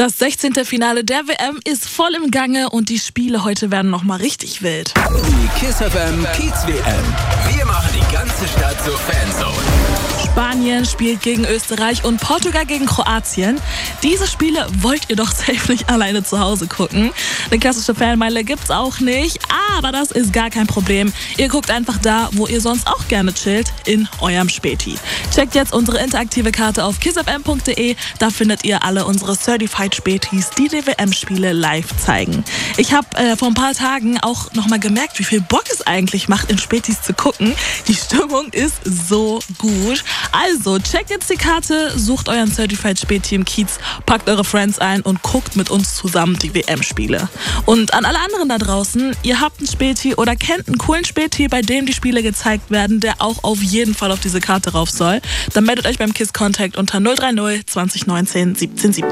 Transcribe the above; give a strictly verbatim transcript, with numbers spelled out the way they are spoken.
Das sechzehnte Finale der W M ist voll im Gange und die Spiele heute werden nochmal richtig wild. Die Kiss F M Kiez W M. Wir machen die ganze Stadt zur Fanzone. Spanien spielt gegen Österreich und Portugal gegen Kroatien. Diese Spiele wollt ihr doch safe nicht alleine zu Hause gucken. Eine klassische Fanmeile gibt's auch nicht, aber das ist gar kein Problem. Ihr guckt einfach da, wo ihr sonst auch gerne chillt, in eurem Späti. Checkt jetzt unsere interaktive Karte auf kiss f m punkt d e. Da findet ihr alle unsere Certified Spätis, die die W M-Spiele live zeigen. Ich habe äh, vor ein paar Tagen auch nochmal gemerkt, wie viel Bock es eigentlich macht, in Spätis zu gucken. Die Stimmung ist so gut. Also, checkt jetzt die Karte, sucht euren Certified Späti im Kiez, packt eure Friends ein und guckt mit uns zusammen die W M-Spiele. Und an alle anderen da draußen, ihr habt einen Späti oder kennt einen coolen Späti, bei dem die Spiele gezeigt werden, der auch auf jeden Fall auf diese Karte rauf soll, dann meldet euch beim Kiss Contact unter null drei null zwanzig neunzehn siebzehn siebzehn.